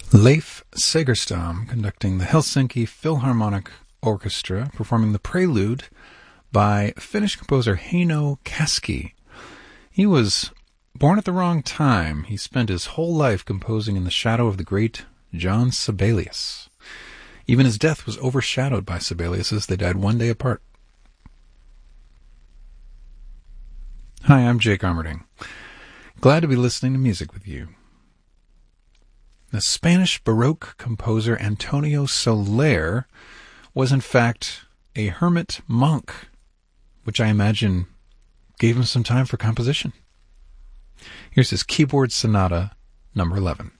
Leif Segerstam conducting the Helsinki Philharmonic Orchestra, performing the prelude by Finnish composer Heino Kaski. He was born at the wrong time. He spent his whole life composing in the shadow of the great John Sibelius. Even his death was overshadowed by Sibelius, as they died one day apart. Hi, I'm Jake Armerding. Glad to be listening to music with you. The Spanish Baroque composer Antonio Soler was in fact a hermit monk, which I imagine gave him some time for composition. Here's his Keyboard Sonata, number 11.